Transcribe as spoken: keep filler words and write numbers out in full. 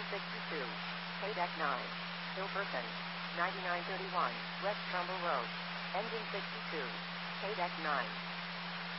Engine sixty-two. K-Deck nine. Hilperson. ninety-nine thirty-one, West Trumbull Road. Engine sixty-two. K-Deck nine.